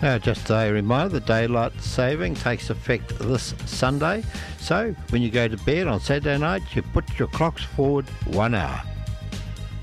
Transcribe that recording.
Just a reminder, the daylight saving takes effect this Sunday. So when you go to bed on Saturday night, you put your clocks forward 1 hour.